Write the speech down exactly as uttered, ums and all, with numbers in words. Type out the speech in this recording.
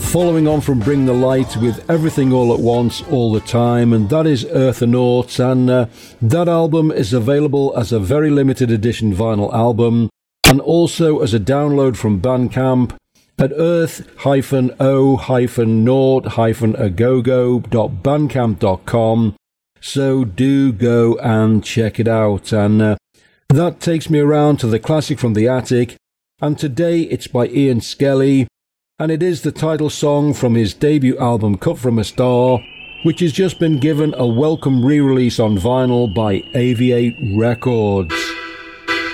following on from Bring the Light with Everything All at Once All the Time, and that is Earthonauts, and uh, that album is available as a very limited edition vinyl album and also as a download from Bandcamp at earth dash o dash naught dash agogo dot bandcamp dot com. So do go and check it out. And uh, that takes me around to the classic from the attic, and today it's by Ian Skelly, and it is the title song from his debut album Cut From a Star, which has just been given a welcome re-release on vinyl by Aviate Records.